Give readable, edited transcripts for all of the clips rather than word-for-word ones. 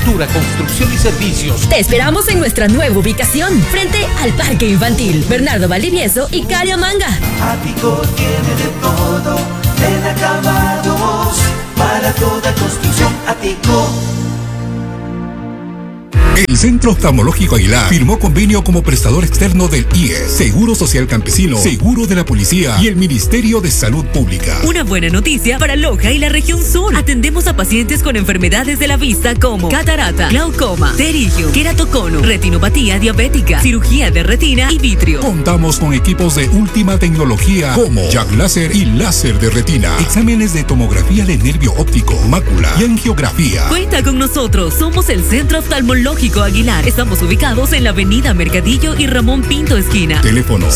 arquitectura, construcción y servicios. Te esperamos en nuestra nueva ubicación, frente al Parque Infantil Bernardo Valdivieso y Cario Manga. Ático tiene de todo, en acabados, para toda construcción. Ático. El Centro Oftalmológico Aguilar firmó convenio como prestador externo del IES, Seguro Social Campesino, Seguro de la Policía y el Ministerio de Salud Pública. Una buena noticia para Loja y la región sur. Atendemos a pacientes con enfermedades de la vista como catarata, glaucoma, pterigio, queratocono, retinopatía diabética, cirugía de retina y vitrio. Contamos con equipos de última tecnología como Jack Láser y láser de retina, exámenes de tomografía de nervio óptico, mácula y angiografía. Cuenta con nosotros, somos el Centro Oftalmológico Aguilar. Estamos ubicados en la avenida Mercadillo y Ramón Pinto esquina. Teléfono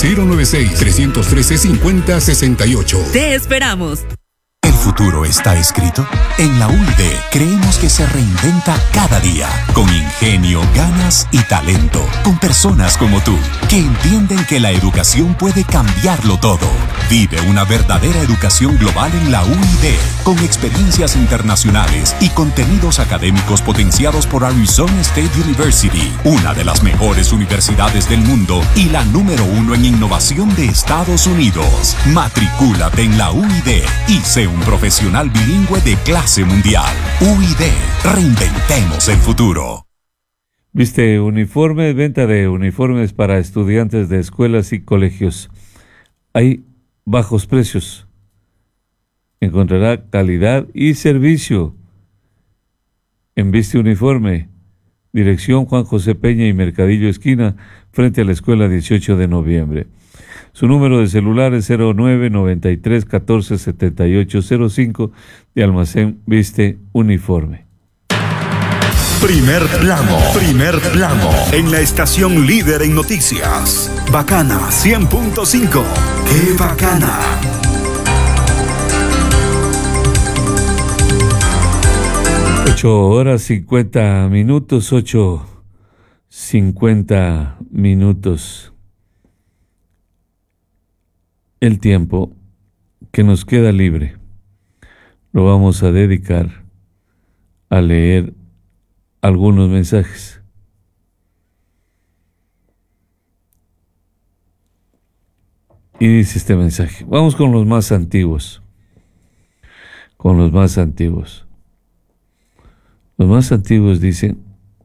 096-313-5068. Te esperamos. ¿El futuro está escrito? En la UID creemos que se reinventa cada día, con ingenio, ganas y talento, con personas como tú, que entienden que la educación puede cambiarlo todo. Vive una verdadera educación global en la UID, con experiencias internacionales y contenidos académicos potenciados por Arizona State University, una de las mejores universidades del mundo y la número 1 en innovación de Estados Unidos. Matricúlate en la UID y sé un profesional bilingüe de clase mundial. UID, reinventemos el futuro. Viste uniformes, venta de uniformes para estudiantes de escuelas y colegios. Hay bajos precios. Encontrará calidad y servicio en Viste Uniforme. Dirección Juan José Peña y Mercadillo esquina, frente a la escuela 18 de noviembre. Su número de celular es 0993-147805 de Almacén Viste Uniforme. Primer plano, en la estación líder en noticias. Bacana 100.5. ¡Qué bacana! Horas 50 minutos, 8:50. El tiempo que nos queda libre lo vamos a dedicar a leer algunos mensajes. Y dice este mensaje, vamos con los más antiguos. Los más antiguos dicen,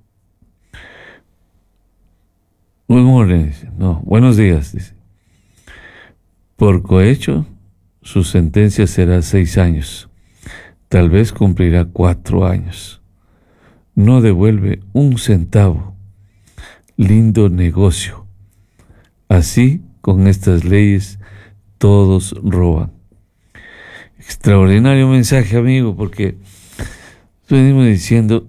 buenos días, dice. Por cohecho, su sentencia será 6 años. Tal vez cumplirá 4 años. No devuelve un centavo. Lindo negocio. Así, con estas leyes, todos roban. Extraordinario mensaje, amigo, porque venimos diciendo,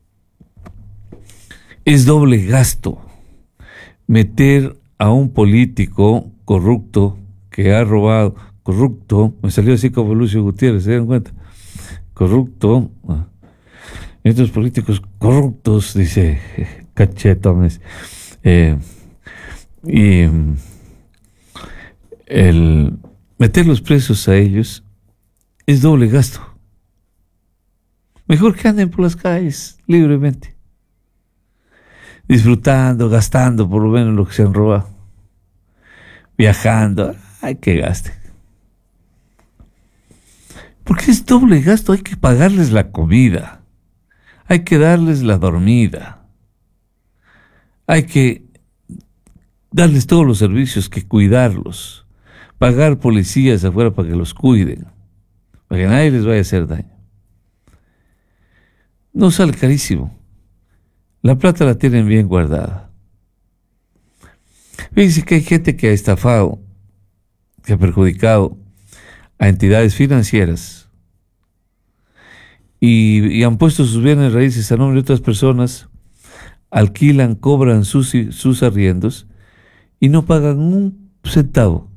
es doble gasto meter a un político corrupto que ha robado, me salió así como Lucio Gutiérrez, ¿se dan cuenta? Corrupto, estos políticos corruptos, dice Cachetones, y el meter los presos a ellos es doble gasto. Mejor que anden por las calles libremente, disfrutando, gastando por lo menos lo que se han robado, viajando. Hay que gaste. Porque es doble gasto, hay que pagarles la comida, hay que darles la dormida, hay que darles todos los servicios, que cuidarlos, pagar policías afuera para que los cuiden, para que nadie les vaya a hacer daño. No sale carísimo. La plata la tienen bien guardada. Fíjense que hay gente que ha estafado, que ha perjudicado a entidades financieras y han puesto sus bienes raíces a nombre de otras personas, alquilan, cobran sus arriendos y no pagan un centavo.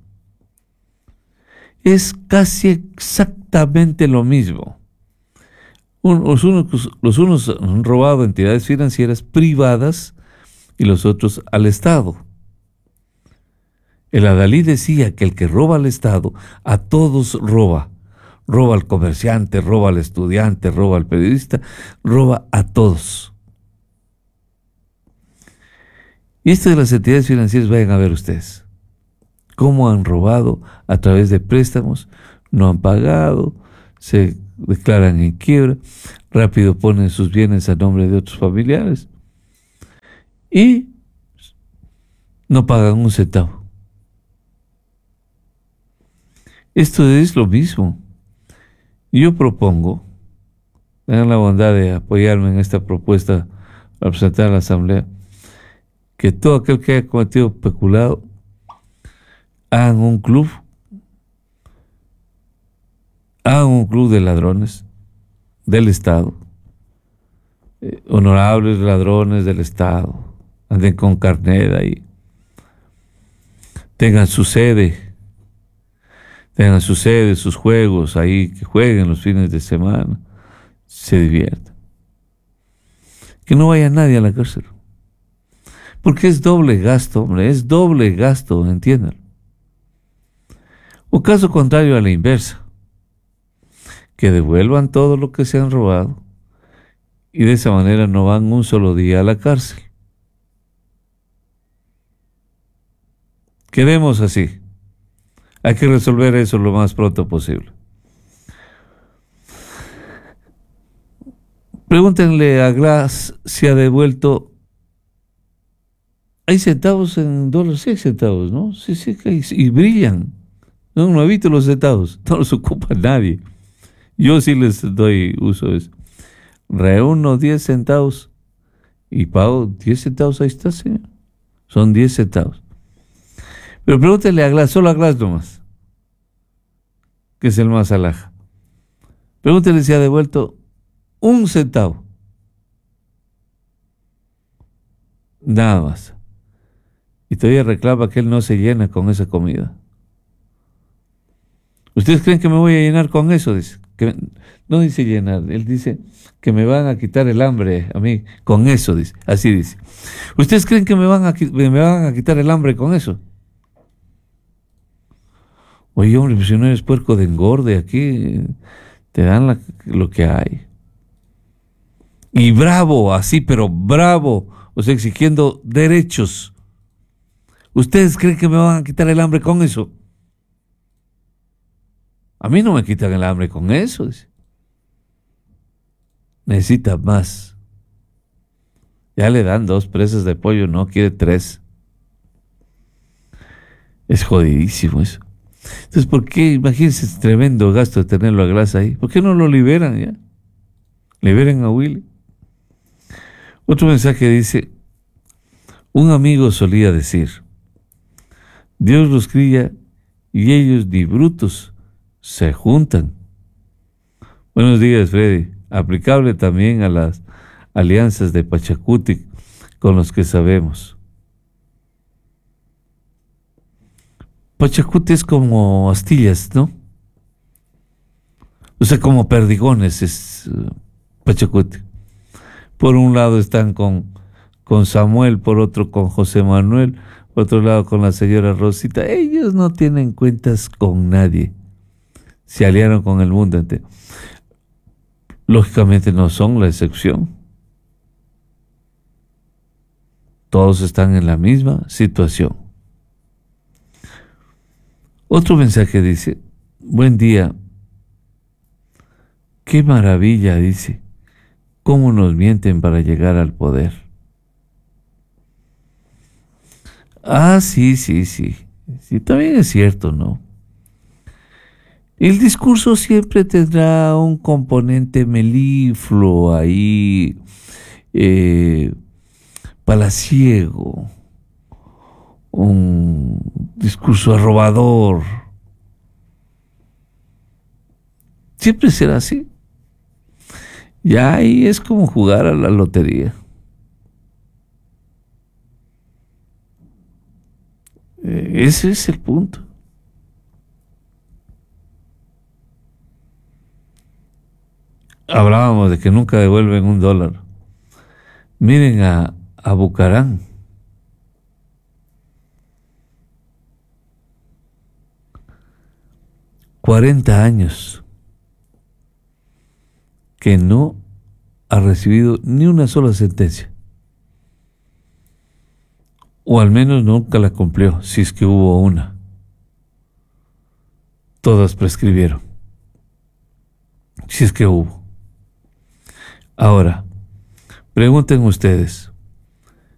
Es casi exactamente lo mismo. Los unos han robado a entidades financieras privadas y los otros al Estado. El adalí decía que el que roba al Estado, a todos roba. Roba al comerciante, roba al estudiante, roba al periodista, roba a todos. Y esto de las entidades financieras, vayan a ver ustedes cómo han robado a través de préstamos, no han pagado, se declaran en quiebra, rápido ponen sus bienes a nombre de otros familiares y no pagan un centavo. Esto es lo mismo. Yo propongo, tengan la bondad de apoyarme en esta propuesta para presentar a la Asamblea, que todo aquel que haya cometido peculado hagan un club de ladrones del Estado, honorables ladrones del Estado, anden con carnet ahí, tengan su sede, sus juegos ahí, que jueguen los fines de semana, se diviertan. Que no vaya nadie a la cárcel. Porque es doble gasto, hombre, es doble gasto, entiéndanlo. O caso contrario a la inversa, que devuelvan todo lo que se han robado y de esa manera no van un solo día a la cárcel. Quedemos así. Hay que resolver eso lo más pronto posible. Pregúntenle a Glass si ha devuelto. Hay centavos en dólares, sí hay centavos, ¿no? Sí, que hay, y brillan. No he visto los centavos, no los ocupa nadie. Yo sí les doy uso de eso. Reúno 10 centavos y pago 10 centavos, ahí está, señor. Son 10 centavos. Pero pregúntenle a Glass, solo a Glass nomás, que es el más alhaja. Pregúntenle si ha devuelto un centavo. Nada más. Y todavía reclama que él no se llena con esa comida. ¿Ustedes creen que me voy a llenar con eso? Dice. Que no dice llenar, él dice que me van a quitar el hambre a mí con eso, dice. Así dice. ¿Ustedes creen que me van a quitar el hambre con eso? Oye, hombre, pues si no eres puerco de engorde, aquí te dan lo que hay. Y bravo, así, pero bravo, o sea, exigiendo derechos. ¿Ustedes creen que me van a quitar el hambre con eso? A mí no me quitan el hambre con eso, dice. Necesita más. Ya le dan 2 presas de pollo, no quiere 3. Es jodidísimo eso. Entonces, ¿por qué? Imagínense, es tremendo gasto de tenerlo a Glass ahí. ¿Por qué no lo liberan ya? Liberen a Willy. Otro mensaje dice: un amigo solía decir, Dios los cría y ellos ni brutos se juntan. Buenos días, Freddy. Aplicable también a las alianzas de Pachacuti con los que sabemos. Pachacuti es como astillas, ¿no? O sea, como perdigones es Pachacuti. Por un lado están con Samuel, por otro con José Manuel, por otro lado con la señora Rosita. Ellos no tienen cuentas con nadie. Se aliaron con el mundo entero. Lógicamente no son la excepción. Todos están en la misma situación. Otro mensaje dice: buen día. Qué maravilla, dice. Cómo nos mienten para llegar al poder. Ah, sí. Sí, también es cierto, ¿no? El discurso siempre tendrá un componente melifluo ahí, palaciego, un discurso arrobador. Siempre será así. Ya ahí es como jugar a la lotería. Ese es el punto. Hablábamos de que nunca devuelven $1. Miren a Bucarán. $40 años que no ha recibido ni una sola sentencia. o al menos nunca la cumplió, si es que hubo una. Todas prescribieron, si es que hubo. Ahora, pregunten ustedes,